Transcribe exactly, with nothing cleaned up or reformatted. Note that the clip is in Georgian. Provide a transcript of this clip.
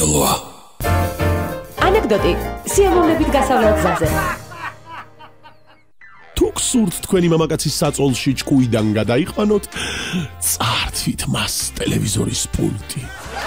სამლოცველოა. ანეკდოტი სიამოვნებით გასავლელ გზაზე. თუ გსურთ თქვენი მამაკაცის საწოლში ჭკუიდან გადაიყვანოთ, წართვით მას ტელევიზორის პულტი.